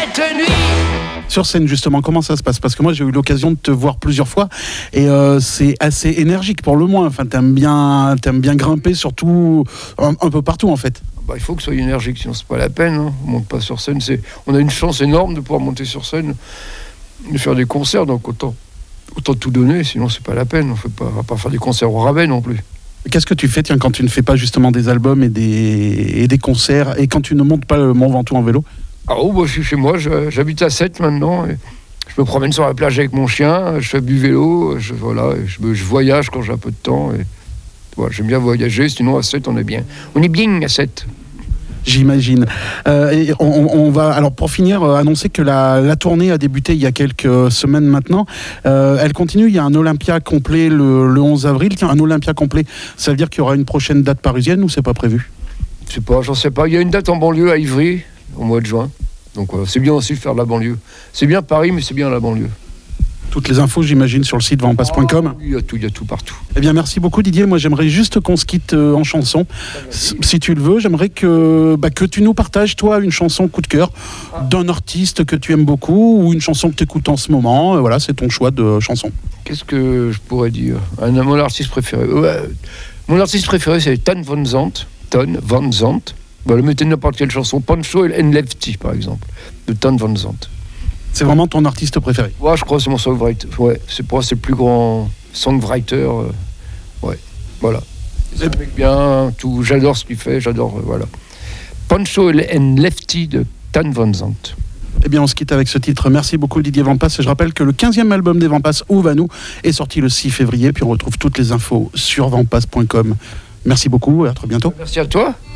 cette nuit. Sur scène, justement, comment ça se passe? Parce que moi, j'ai eu l'occasion de te voir plusieurs fois et c'est assez énergique pour le moins. Enfin, t'aimes bien grimper, surtout un peu partout, en fait. Bah, il faut que ce soit énergique, sinon c'est pas la peine. Hein. On monte pas sur scène. On a une chance énorme de pouvoir monter sur scène, de faire des concerts, donc autant tout donner, sinon c'est pas la peine. On va pas faire des concerts au rabais non plus. Qu'est-ce que tu fais, tiens, quand tu ne fais pas justement des albums et des concerts, et quand tu ne montes pas le Mont Ventoux en vélo? Je suis chez moi, j'habite à Sète maintenant. Et je me promène sur la plage avec mon chien, je fais du vélo, je voyage quand j'ai un peu de temps. Et, voilà, j'aime bien voyager, sinon à Sète, on est bien. On est bien à Sète. J'imagine. Et on va, alors pour finir, annoncer que la tournée a débuté il y a quelques semaines maintenant. Elle continue, il y a un Olympia complet le 11 avril. Tiens, un Olympia complet, ça veut dire qu'il y aura une prochaine date parisienne ou c'est pas prévu? J'en sais pas. Il y a une date en banlieue à Ivry, au mois de juin. Donc c'est bien aussi de faire de la banlieue. C'est bien Paris, mais c'est bien la banlieue. Toutes les infos, j'imagine, sur le site vampasse.com. Il y a tout partout. Eh bien, merci beaucoup Didier. Moi, j'aimerais juste qu'on se quitte en chanson. Si tu le veux, j'aimerais que tu nous partages, toi, une chanson coup de cœur d'un artiste que tu aimes beaucoup ou une chanson que tu écoutes en ce moment. Voilà, c'est ton choix de chanson. Qu'est-ce que je pourrais dire? Mon artiste préféré. Mon artiste préféré, c'est Ton Van Zandt. Le mettez n'importe quelle chanson. Pancho and Lefty, par exemple, de Ton Van Zandt. C'est vraiment ton artiste préféré? Ouais, je crois que c'est mon songwriter. Ouais, pour moi, c'est le plus grand songwriter. Ouais, voilà. C'est un mec bien, tout. J'adore ce qu'il fait, voilà. Pancho and Lefty de Ton Van Zandt. Eh bien, on se quitte avec ce titre. Merci beaucoup Didier Vampas. Et je rappelle que le 15e album des Vampas, Où va-nous, est sorti le 6 février. Puis on retrouve toutes les infos sur vampasse.com. Merci beaucoup et à très bientôt. Merci à toi.